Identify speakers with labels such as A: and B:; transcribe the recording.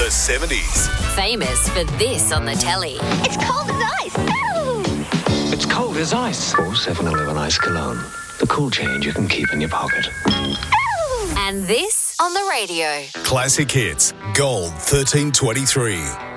A: The 70s.
B: Famous for this on the telly.
C: It's cold as ice. Ooh.
D: It's cold as ice. Or 7-Eleven Ice Cologne. The cool change you can keep in your pocket.
B: And this on the radio.
A: Classic Hits. Gold 1323.